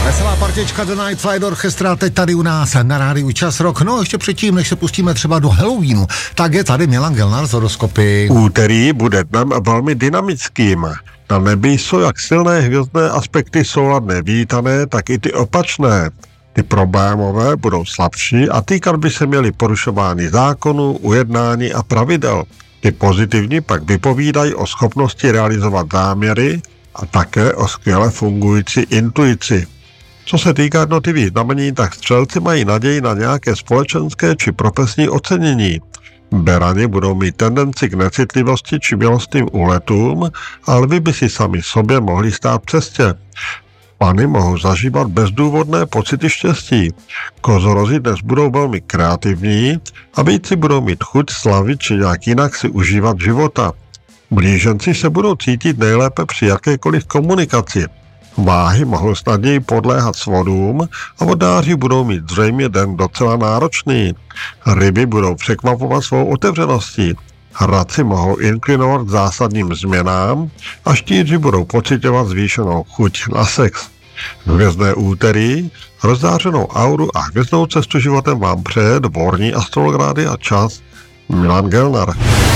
Veselá partička The Night Flight Orchestra teď tady u nás na rádiu Čas Rock. No ještě předtím, než se pustíme třeba do Halloweenu, tak je tady Milan Gelnar z horoskopy. Úterý bude dnem velmi dynamickým. Na nebi jsou jak silné hvězdné aspekty souladné vítané, tak i ty opačné. Ty problémové budou slabší a týkat by se měly porušování zákonů, ujednání a pravidel. Ty pozitivní pak vypovídají o schopnosti realizovat záměry a také o skvěle fungující intuici. Co se týká jednotlivých znamení, tak střelci mají naději na nějaké společenské či profesní ocenění. Berani budou mít tendenci k necitlivosti či milostným úletům, ale vy by si sami sobě mohli stát v cestě. Pany mohou zažívat bezdůvodné pocity štěstí. Kozorozi dnes budou velmi kreativní a víci budou mít chuť slavit či nějak jinak si užívat života. Blíženci se budou cítit nejlépe při jakékoliv komunikaci. Váhy mohou snadněji podléhat svodům a vodnáři budou mít zřejmě den docela náročný. Ryby budou překvapovat svou otevřeností. Hradci mohou inklinovat k zásadním změnám a štíři budou pociťovat zvýšenou chuť na sex. Hvězdné úterý, rozzářenou auru a hvězdnou cestu životem vám přeje dvorní astrologrády a čas Milan Gelnar.